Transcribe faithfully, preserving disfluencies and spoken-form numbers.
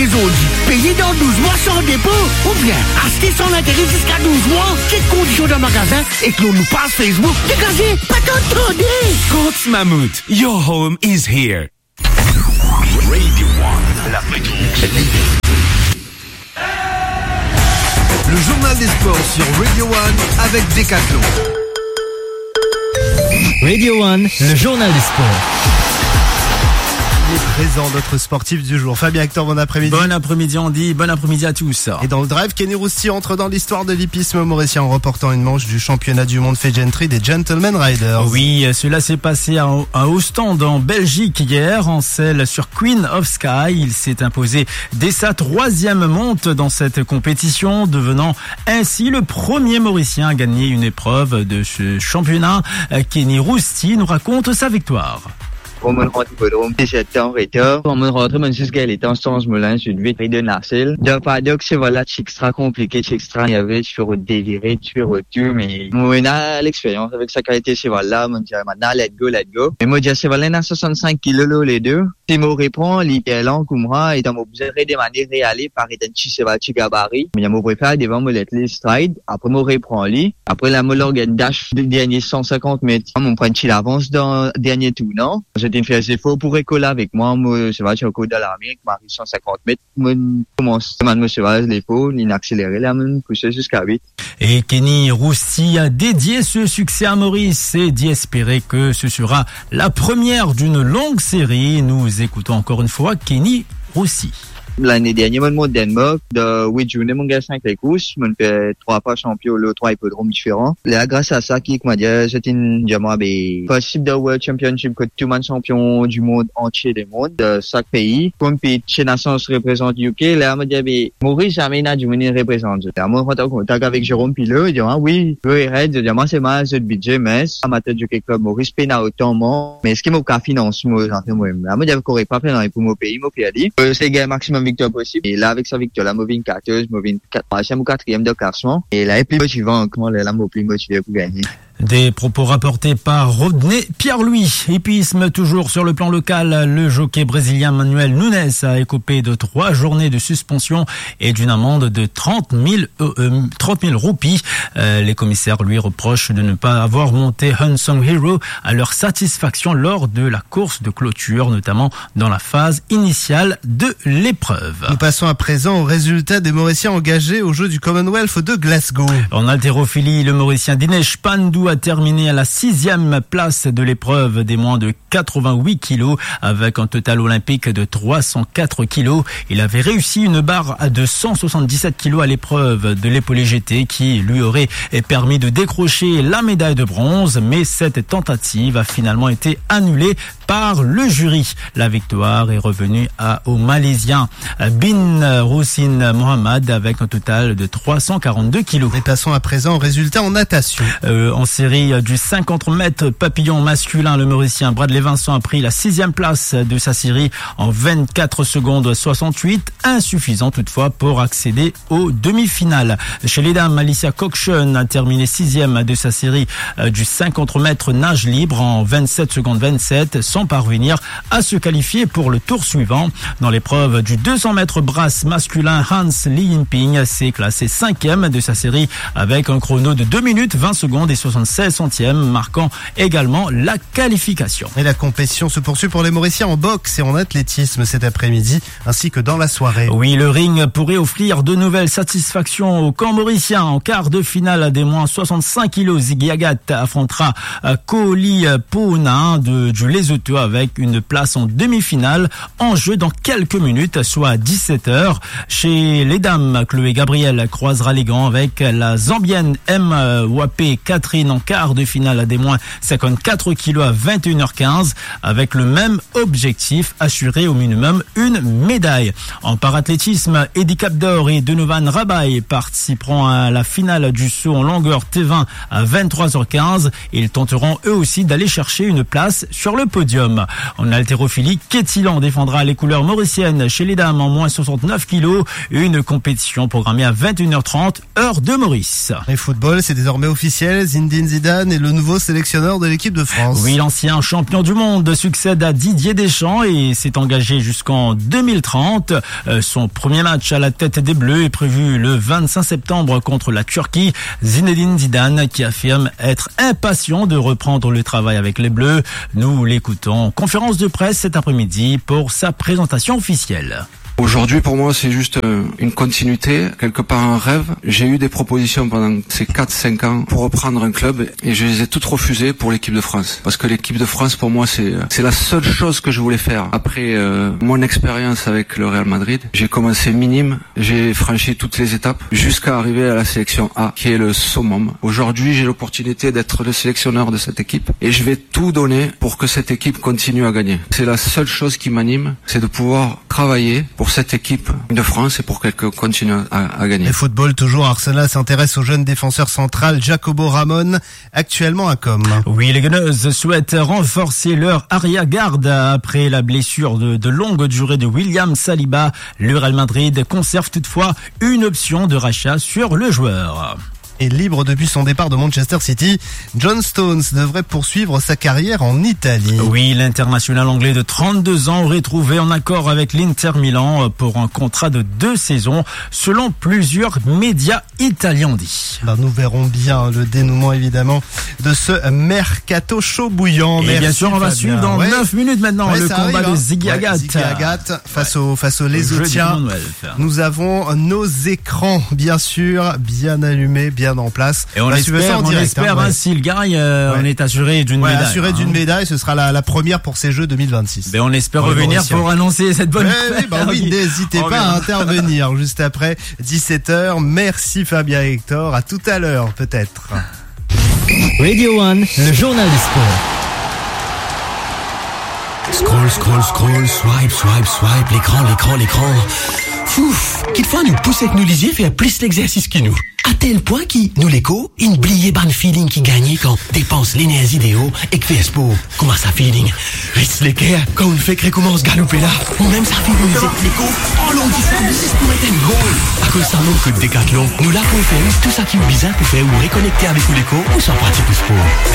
des Audi, payés dans douze mois sans dépôt, ou bien acheter sans intérêt jusqu'à douze mois, quelques conditions d'un magasin, et que l'on nous passe Facebook, dégagez, pas t'entendez. Courts Mammouth, your home is here. Radio One, la radio. Le journal des sports sur Radio One avec Decathlon. Radio One, le journal des sports. Présent notre sportif du jour. Fabien Hector, bon après-midi. Bon après-midi Andy, bon après-midi à tous. Et dans le drive, Kenny Rousti entre dans l'histoire de l'hippisme mauricien en remportant une manche du championnat du monde fait gentry des Gentlemen Riders. Oui, cela s'est passé à, à Ostende en Belgique hier, en selle sur Queen of Sky. Il s'est imposé dès sa troisième monte dans cette compétition, devenant ainsi le premier Mauricien à gagner une épreuve de ce championnat. Kenny Rousti nous raconte sa victoire. Om een grote bodem, is het dan reteur. Om een grote mensen qui est en sens moulin, je vais de Narcel. De paddock, c'est voilà, c'est extra compliqué, c'est extra, il y avait, tu fais dévirer, tu fais retour, mais, moi, on a l'expérience avec sa qualité, c'est voilà, on dit, maintenant, let's go, let's go. Mais moi, je c'est voilà, à soixante-cinq kilos, les deux. Si moi, répond, l'Italien, comme moi, et dans mon besoin de manière réalée, par étant, tu sais, va, tu gabarit. Mais, moi, préfère devant, moi, les stride. Après, moi, reprend, lit. Après, la, moi, l'organe dash, dernier cent cinquante mètres. Mon point, tu l'avance dans, dernier tout, non? J'ai fait assez fort pour écoller avec moi. Moi, c'est vrai, je suis au côté de l'Amérique, m'arrive cent cinquante mètres. Moi, commence, moi, c'est vrai, les faux, l'inaccéléré, là, me pousser jusqu'à huit. Et Kenny Rousti a dédié ce succès à Maurice et dit espérer que ce sera la première d'une longue série. Nous écoutons encore une fois Kenny Rousti. L'année dernière, mon mode Denmark, de huit journées, mon gars, cinq les courses, mon fait trois fois champion, le trois hippodromes différents. Là, grâce à ça, qui, comment dire, c'était une, diamant, ben, possible de World Championship, que tout le monde champion du monde entier des mondes, de chaque pays. Comme puis, chez Nations représente U K, là, on dit, ben, Maurice, jamais n'a du monde représente. Là, moi, en contact avec Jérôme Pileux, il dit, ah, oui, oui, Red, il dit, moi, c'est mal, c'est le budget, mais, amateur du Club Maurice, peine à autant, moi, mais ce qui m'a finance, moi, j'entends, moi, là, moi, il n'y avait pas fait dans pour mon pays, mon pays, euh, c'est le maximum victoire possible. Et là, avec sa victoire, là, moi, une quatorze, moi, une troisième ou quatrième de classement. Et là, et plus motivant, comment, là, moi, plus motivé pour gagner. Des propos rapportés par Rodney Pierre-Louis. Hippisme toujours sur le plan local, le jockey brésilien Manuel Nunes a écopé de trois journées de suspension et d'une amende de trente mille roupies. Euh, les commissaires lui reprochent de ne pas avoir monté Unsung Hero à leur satisfaction lors de la course de clôture, notamment dans la phase initiale de l'épreuve. Nous passons à présent aux résultats des Mauriciens engagés aux Jeux du Commonwealth de Glasgow. En haltérophilie, le Mauricien Dinesh Pandou a terminé à la sixième place de l'épreuve des moins de quatre-vingt-huit kilos avec un total olympique de trois cent quatre kilos. Il avait réussi une barre de cent soixante-dix-sept kilos à l'épreuve de l'épaulé G T qui lui aurait permis de décrocher la médaille de bronze, mais cette tentative a finalement été annulée par le jury. La victoire est revenue à, au Malaisien Bin Roussin Mohamed avec un total de trois cent quarante-deux kilos. Et passons à présent aux résultats en natation. Euh, en série du cinquante mètres papillon masculin, le Mauricien Bradley Vincent a pris la sixième place de sa série en vingt-quatre secondes soixante-huit, insuffisant toutefois pour accéder aux demi-finales. Chez les dames, Alicia Cockshun a terminé sixième de sa série du cinquante mètres nage libre en vingt-sept secondes vingt-sept, sans parvenir à se qualifier pour le tour suivant. Dans l'épreuve du deux cents mètres brasse masculin, Hans Li Yinping s'est classé cinquième de sa série avec un chrono de deux minutes vingt secondes et soixante-seize centièmes, marquant également la qualification. Et la compétition se poursuit pour les Mauriciens en boxe et en athlétisme cet après-midi, ainsi que dans la soirée. Oui, le ring pourrait offrir de nouvelles satisfactions au camp mauricien. En quart de finale des moins soixante-cinq kilos, Ziggy Agat affrontera Kohli Pona de, du Lesotho avec une place en demi-finale en jeu dans quelques minutes, soit à dix-sept heures. Chez les dames, Chloé Gabriel croisera les gants avec la Zambienne M. Wapé Catherine en quart de finale à des moins cinquante-quatre kilos à vingt et une heures quinze avec le même objectif, assurer au minimum une médaille. En parathlétisme, Eddie Capdor et Donovan Rabaille participeront à la finale du saut en longueur T vingt à vingt-trois heures quinze. Ils tenteront eux aussi d'aller chercher une place sur le podium. En haltérophilie, Kétilan défendra les couleurs mauriciennes chez les dames en moins soixante-neuf kilos. Une compétition programmée à vingt et une heures trente, heure de Maurice. Et football, c'est désormais officiel. Zinedine Zinedine Zidane est le nouveau sélectionneur de l'équipe de France. Oui, l'ancien champion du monde succède à Didier Deschamps et s'est engagé jusqu'en deux mille trente. Euh, son premier match à la tête des Bleus est prévu le vingt-cinq septembre contre la Turquie. Zinedine Zidane qui affirme être impatient de reprendre le travail avec les Bleus. Nous l'écoutons en conférence de presse cet après-midi pour sa présentation officielle. Aujourd'hui, pour moi, c'est juste une continuité, quelque part un rêve. J'ai eu des propositions pendant ces quatre cinq ans pour reprendre un club et je les ai toutes refusées pour l'équipe de France. Parce que l'équipe de France, pour moi, c'est c'est la seule chose que je voulais faire. Après euh, mon expérience avec le Real Madrid, j'ai commencé minime, j'ai franchi toutes les étapes jusqu'à arriver à la sélection A, qui est le summum. Aujourd'hui, j'ai l'opportunité d'être le sélectionneur de cette équipe et je vais tout donner pour que cette équipe continue à gagner. C'est la seule chose qui m'anime, c'est de pouvoir travailler pour cette équipe de France et pour qu'elle continue à, à gagner. Et football toujours, Arsenal s'intéresse au jeune défenseur central Jacobo Ramon, actuellement à Com. Oui, les Gunners souhaitent renforcer leur arrière-garde après la blessure de, de longue durée de William Saliba. Le Real Madrid conserve toutefois une option de rachat sur le joueur. Et libre depuis son départ de Manchester City, John Stones devrait poursuivre sa carrière en Italie. Oui, l'international anglais de trente-deux ans aurait trouvé un accord avec l'Inter Milan pour un contrat de deux saisons, selon plusieurs médias italiens dit. Ben, nous verrons bien le dénouement évidemment de ce mercato chaud bouillant. Et Merci, bien sûr, on va Fabien. suivre dans ouais. neuf minutes maintenant ouais, le combat arrive, de hein. Ziggy ouais, Agathe. Ziggy Agathe face aux face aux Lésotiens. Nous avons nos écrans bien sûr bien allumés, bien en place. Et on bah, espère, on direct, espère hein, ouais. hein, s'il gagne, euh, ouais. on est assuré d'une ouais, médaille. assuré hein. d'une médaille, ce sera la, la première pour ces Jeux deux mille vingt-six. Mais on espère pour revenir pour annoncer cette bonne ouais, oui, bah oui, n'hésitez on pas verra. à intervenir juste après dix-sept heures. Merci Fabien et Hector. À tout à l'heure peut-être. Radio One, le journal du sport. Scroll, scroll, scroll, swipe, swipe, swipe, l'écran, l'écran, l'écran. Fouf, quelquefois nous pousse avec nous lisier faire plus l'exercice que nous. À tel point qui, nous l'écho, une blié ban feeling qui gagne quand dépense l'énergie idéaux et que fait sport. Comment ça feeling? Reste l'équerre quand on fait que recommence galoper là. Ou même ça fait nous l'écho. Oh l'on dit ça, mais c'est pour être un goal. À cause ça, non, que de décathlon. Nous là pour faire tout ça qui est bizarre pour faire ou réconnecter avec l'écho ou sans pratique du sport.